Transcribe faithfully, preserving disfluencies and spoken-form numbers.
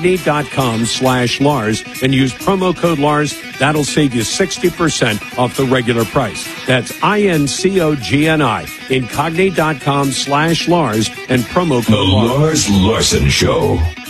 Incognite.com slash Lars and use promo code Lars. That'll save you sixty percent off the regular price. That's I N C O G N I. Incognite.com slash Lars and promo code The Lars. Lars Larson Show.